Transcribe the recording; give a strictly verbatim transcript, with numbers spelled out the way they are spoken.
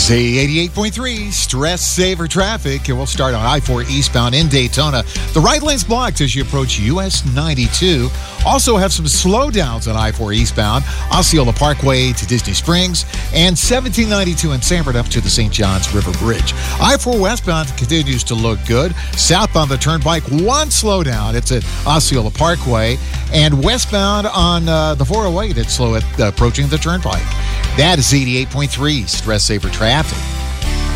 Z eighty-eight point three, Stress Saver Traffic. And we'll start on I four eastbound in Daytona. The right lane's blocked as you approach U S ninety-two. Also have some slowdowns on I four eastbound, Osceola Parkway to Disney Springs, and seventeen ninety-two in Sanford up to the Saint Johns River Bridge. I four westbound continues to look good. Southbound the Turnpike, one slowdown. It's at Osceola Parkway. And westbound on uh, the four oh eight, it's slow at uh, approaching the Turnpike. That is eighty-eight point three, Stress Saver Traffic.